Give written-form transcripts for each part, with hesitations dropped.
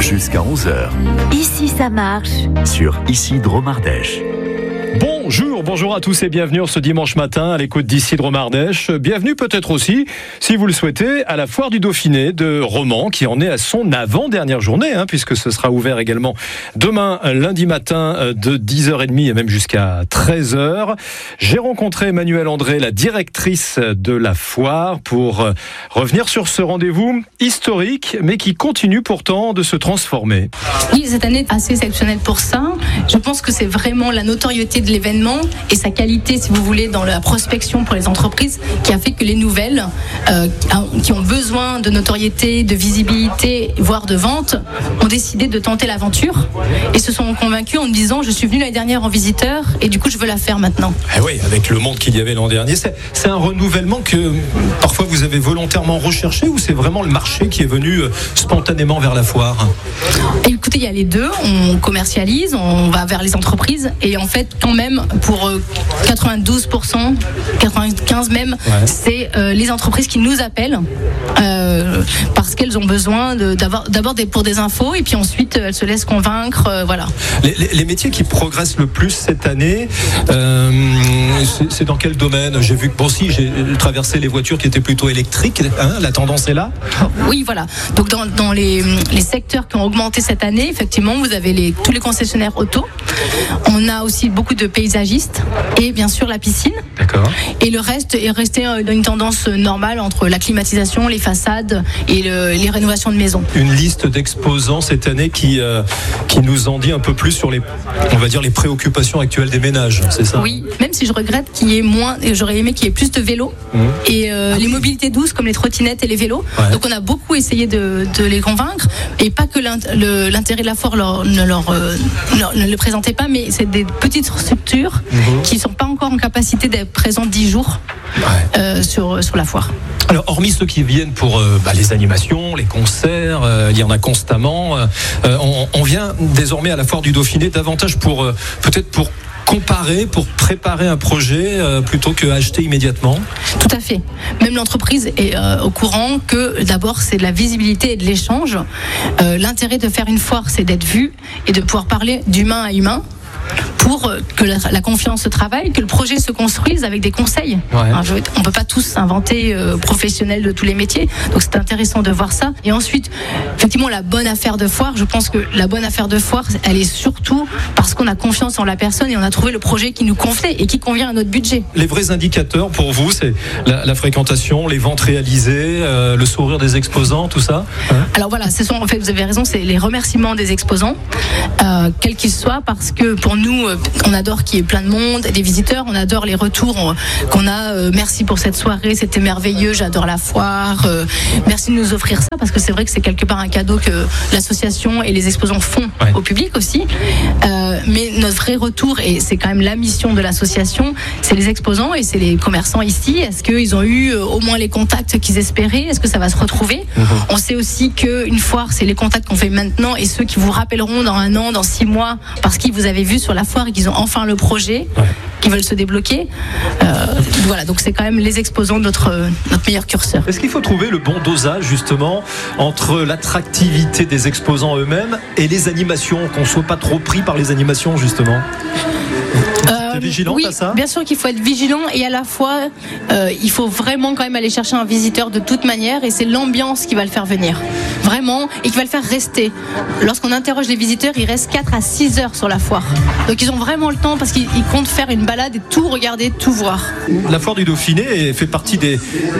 jusqu'à 11h. Ici ça marche. Sur Ici Drôme Ardèche. Bonjour à tous et bienvenue ce dimanche matin à l'écoute d'Ici Drôme Ardèche. Bienvenue peut-être aussi, si vous le souhaitez, à la Foire du Dauphiné de Romans qui en est à son avant-dernière journée, puisque ce sera ouvert également demain, lundi matin, de 10h30 et même jusqu'à 13h. J'ai rencontré Emmanuelle André, la directrice de la foire, pour revenir sur ce rendez-vous historique, mais qui continue pourtant de se transformer. Oui, cette année est assez exceptionnelle pour ça. Je pense que c'est vraiment la notoriété de l'événement et sa qualité, si vous voulez, dans la prospection pour les entreprises qui a fait que les nouvelles qui ont besoin de notoriété, de visibilité, voire de vente, ont décidé de tenter l'aventure et se sont convaincus en me disant je suis venu l'année dernière en visiteur et du coup je veux la faire maintenant. Eh oui, avec le monde qu'il y avait l'an dernier, c'est un renouvellement que parfois vous avez volontairement recherché ou c'est vraiment le marché qui est venu spontanément vers la foire ? Écoutez, il y a les deux, on commercialise, on va vers les entreprises et en fait quand même pour 92%, 95% même, c'est les entreprises qui nous appellent parce qu'elles ont besoin d'abord pour des infos et puis ensuite elles se laissent convaincre, voilà. Les métiers qui progressent le plus cette année, c'est dans quel domaine ? J'ai vu que j'ai traversé les voitures qui étaient plutôt électriques, la tendance est là ? Oui, voilà. Donc dans les secteurs qui ont augmenté cette année, effectivement, vous avez tous les concessionnaires auto. On a aussi beaucoup de paysagistes et bien sûr la piscine. D'accord. Et le reste est resté dans une tendance normale entre la climatisation, les façades et les rénovations de maisons. Une liste d'exposants cette année qui nous en dit un peu plus sur les préoccupations actuelles des ménages, c'est ça ? Oui, même si je regrette qu'il y ait moins, j'aurais aimé qu'il y ait plus de vélos et les mobilités douces comme les trottinettes et les vélos. Ouais. Donc on a beaucoup essayé de les convaincre et pas que l'intérêt de la foire ne le présentait pas, mais c'est des petites structures qui ne sont pas encore en capacité d'être présentes 10 jours sur la foire. Alors, hormis ceux qui viennent pour les animations, les concerts, il y en a constamment, on vient désormais à la Foire du Dauphiné davantage peut-être pour comparer, pour préparer un projet plutôt que acheter immédiatement. Tout à fait. Même l'entreprise est au courant que d'abord c'est de la visibilité et de l'échange. L'intérêt de faire une foire, c'est d'être vu et de pouvoir parler d'humain à humain, pour que la confiance se travaille, que le projet se construise avec des conseils. Ouais. On ne peut pas tous s'inventer professionnels de tous les métiers, donc c'est intéressant de voir ça. Et ensuite, effectivement, la bonne affaire de foire, je pense que la bonne affaire de foire, elle est surtout parce qu'on a confiance en la personne et on a trouvé le projet qui nous convenait et qui convient à notre budget. Les vrais indicateurs pour vous, c'est la fréquentation, les ventes réalisées, le sourire des exposants, tout ça ? Alors voilà, en fait, vous avez raison, c'est les remerciements des exposants, quels qu'ils soient, parce que pour nous, on adore qu'il y ait plein de monde, des visiteurs, on adore les retours qu'on a. Merci pour cette soirée, c'était merveilleux, j'adore la foire. Merci de nous offrir ça, parce que c'est vrai que c'est quelque part un cadeau que l'association et les exposants font au public aussi. Mais notre vrai retour, et c'est quand même la mission de l'association, c'est les exposants et c'est les commerçants ici. Est-ce qu'ils ont eu au moins les contacts qu'ils espéraient ? Est-ce que ça va se retrouver ? On sait aussi qu'une foire, c'est les contacts qu'on fait maintenant et ceux qui vous rappelleront dans 1 an, dans 6 mois, parce qu'ils vous avaient vu sur la foire et qu'ils ont enfin le projet, qui veulent se débloquer. Voilà, donc c'est quand même les exposants notre meilleur curseur. Est-ce qu'il faut trouver le bon dosage justement entre l'attractivité des exposants eux-mêmes et les animations, qu'on ne soit pas trop pris par les animations justement ? Vigilante oui, à ça ? Bien sûr qu'il faut être vigilant et à la fois il faut vraiment quand même aller chercher un visiteur de toute manière et c'est l'ambiance qui va le faire venir vraiment et qui va le faire rester. Lorsqu'on interroge les visiteurs, ils restent 4 à 6 heures sur la foire, donc ils ont vraiment le temps parce qu'ils comptent faire une balade et tout regarder, tout voir. La Foire du Dauphiné fait partie des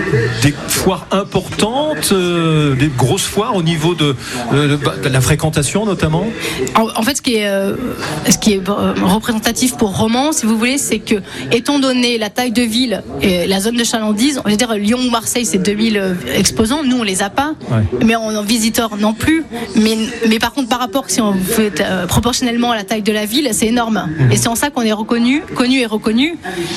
foires importantes, des grosses foires au niveau de la fréquentation notamment. En fait, ce qui est représentatif pour Romans, si vous voulez, c'est que, étant donné la taille de ville et la zone de chalandise, on va dire Lyon ou Marseille, c'est 2000 exposants, nous on les a pas, mais en visiteurs non plus, mais par contre par rapport, si on fait proportionnellement à la taille de la ville, c'est énorme, et c'est en ça qu'on est connu et reconnu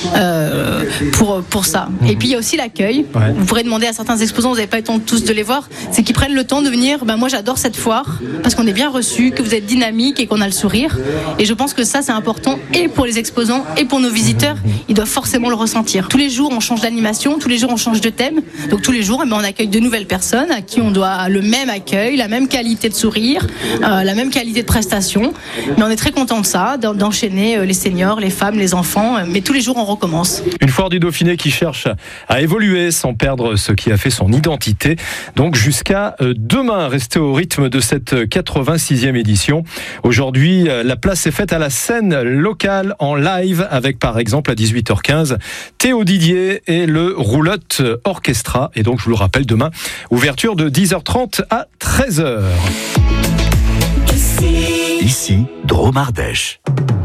pour ça. Et puis il y a aussi l'accueil. Vous pourrez demander à certains exposants, vous n'avez pas eu le temps tous de les voir, c'est qu'ils prennent le temps de venir, moi j'adore cette foire, parce qu'on est bien reçu, que vous êtes dynamique et qu'on a le sourire, et je pense que ça c'est important, et pour les exposants et pour nos visiteurs, ils doivent forcément le ressentir. Tous les jours on change d'animation, tous les jours on change de thème, donc tous les jours on accueille de nouvelles personnes à qui on doit le même accueil, la même qualité de sourire, la même qualité de prestation. Mais on est très content de ça, d'enchaîner les seniors, les femmes, les enfants. Mais tous les jours, on recommence. Une foire du Dauphiné qui cherche à évoluer sans perdre ce qui a fait son identité. Donc jusqu'à demain, restez au rythme de cette 86e édition. Aujourd'hui, la place est faite à la scène locale en live avec par exemple à 18h15 Théo Didier et le Roulotte Orchestra. Et donc je vous le rappelle, demain, ouverture de 10h30 à 13h. Ici, Dromardèche.